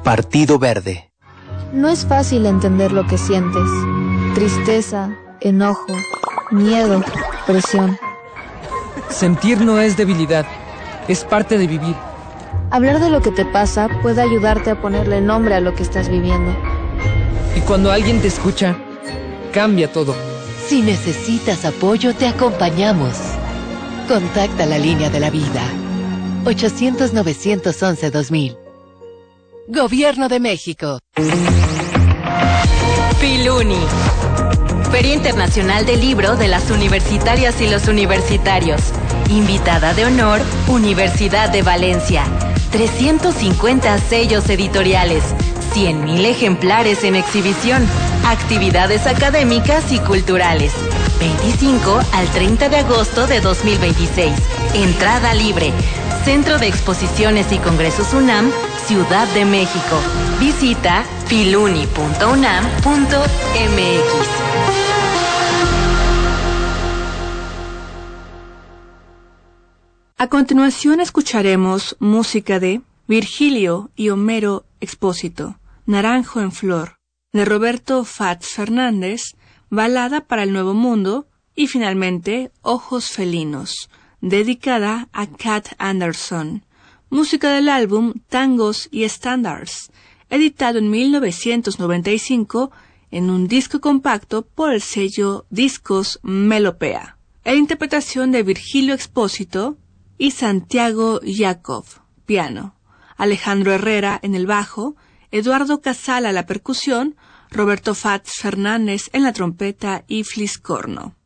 Partido Verde. No es fácil entender lo que sientes. Tristeza, enojo, miedo, presión. Sentir no es debilidad, es parte de vivir. Hablar de lo que te pasa puede ayudarte a ponerle nombre a lo que estás viviendo. Y cuando alguien te escucha, cambia todo. Si necesitas apoyo, te acompañamos. Contacta la línea de la vida. 800-911-2000. Gobierno de México. Filuni. Feria Internacional del Libro de las Universitarias y los Universitarios. Invitada de honor, Universidad de Valencia. 350 sellos editoriales. 100,000 ejemplares en exhibición. Actividades académicas y culturales. 25 al 30 de agosto de 2026. Entrada libre. Centro de Exposiciones y Congresos UNAM, Ciudad de México. Visita filuni.unam.mx. A continuación escucharemos música de Virgilio y Homero Expósito, Naranjo en Flor, de Roberto Fats Fernández, Balada para el Nuevo Mundo y finalmente Ojos Felinos, dedicada a Kat Anderson, música del álbum Tangos y Standards, editado en 1995 en un disco compacto por el sello Discos Melopea, en interpretación de Virgilio Expósito y Santiago Jacob, piano, Alejandro Herrera en el bajo, Eduardo Casala a la percusión, Roberto Fats Fernández en la trompeta y fliscorno.